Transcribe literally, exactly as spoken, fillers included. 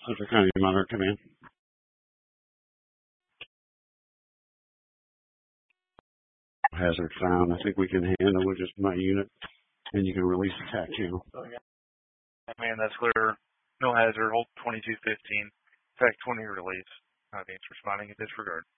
Central County Monitor Command. Hazard found. I think we can handle with just my unit, and you can release the T A C channel. Man, that's clear. No hazard. Hold twenty-two fifteen. T A C twenty release. Audience responding in disregard.